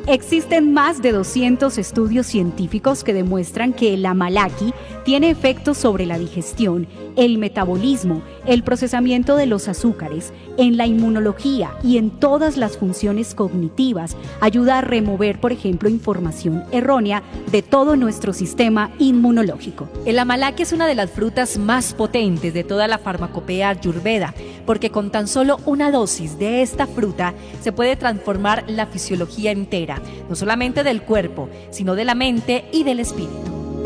Existen más de 200 estudios científicos que demuestran que el amalaki tiene efectos sobre la digestión, el metabolismo, el procesamiento de los azúcares, en la inmunología y en todas las funciones cognitivas. Ayuda a remover, por ejemplo, información errónea de todo nuestro sistema inmunológico. El amalaki es una de las frutas más potentes de toda la farmacopea ayurveda, porque con tan solo una dosis de esta fruta se puede transformar la fisiología entera, no solamente del cuerpo, sino de la mente y del espíritu.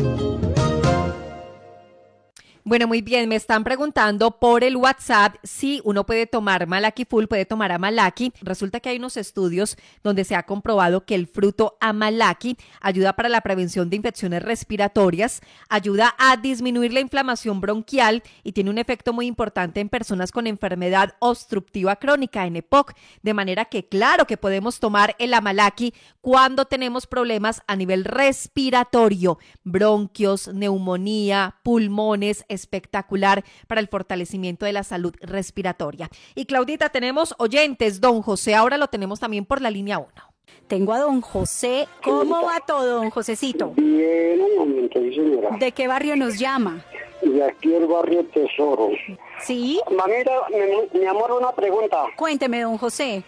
Bueno, muy bien, me están preguntando por el WhatsApp si uno puede tomar Amalaki Full, puede tomar Amalaki. Resulta que hay unos estudios donde se ha comprobado que el fruto Amalaki ayuda para la prevención de infecciones respiratorias, ayuda a disminuir la inflamación bronquial y tiene un efecto muy importante en personas con enfermedad obstructiva crónica, en EPOC, de manera que claro que podemos tomar el Amalaki cuando tenemos problemas a nivel respiratorio, bronquios, neumonía, pulmones. Espectacular para el fortalecimiento de la salud respiratoria. Y Claudita, tenemos oyentes, don José, ahora lo tenemos también por la línea 1. Tengo a don José. ¿Cómo va todo, don Josecito? Bien, un momento, señora. ¿De qué barrio nos llama? De aquí el barrio Tesoro. ¿Sí? Mamita, mi amor, una pregunta. Cuénteme, don José.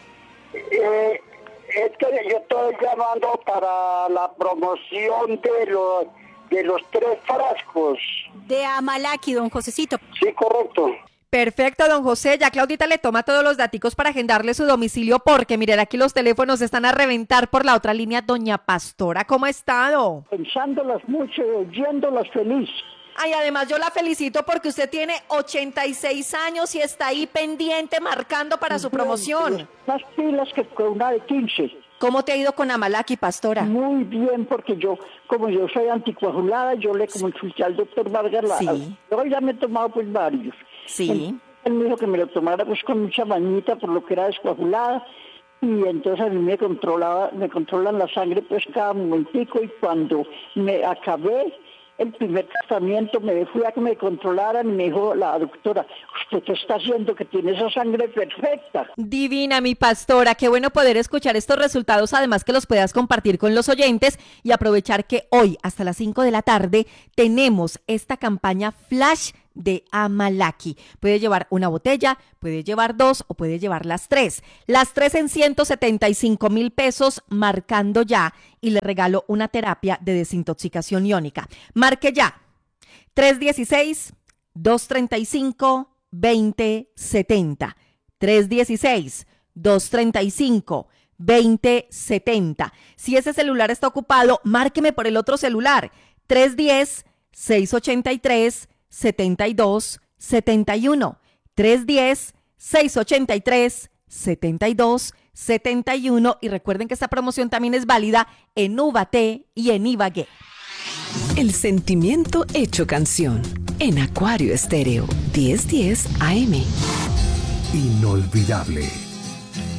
Es que yo estoy llamando para la promoción de los 3 frascos. De Amalaki, don Josecito. Sí, correcto. Perfecto, don José. Ya Claudita le toma todos los daticos para agendarle su domicilio porque, miren, aquí los teléfonos están a reventar por la otra línea. Doña Pastora, ¿cómo ha estado? Pensándolas mucho, oyéndolas feliz. Ay, además yo la felicito porque usted tiene 86 años y está ahí pendiente, marcando para su promoción. Más pilas que con una de 15. ¿Cómo te ha ido con Amalaki, Pastora? Muy bien, porque como yo soy anticoagulada, yo le consulté al doctor Vargas. Sí. Yo ya me he tomado pues varios. Sí. Él me dijo que me lo tomara pues con mucha mañita por lo que era descoagulada. Y entonces a mí me controlan la sangre pues cada momentico, y cuando me acabé el primer tratamiento me fui a que me controlaran y me dijo la doctora, ¿usted qué está haciendo que tiene esa sangre perfecta? Divina, mi Pastora, qué bueno poder escuchar estos resultados, además que los puedas compartir con los oyentes y aprovechar que hoy hasta las 5 de la tarde tenemos esta campaña Flash de Amalaki. Puede llevar una botella, puede llevar 2 o puede llevar las 3. Las 3 en 175,000 pesos, marcando ya, y le regalo una terapia de desintoxicación iónica. Marque ya. 316-235-2070. 316-235-2070. Si ese celular está ocupado, márqueme por el otro celular. 310-683-7271. 310-683-7271. Y recuerden que esta promoción también es válida en Ubaté y en Ibagué. El sentimiento hecho canción en Acuario Estéreo 1010 AM. Inolvidable.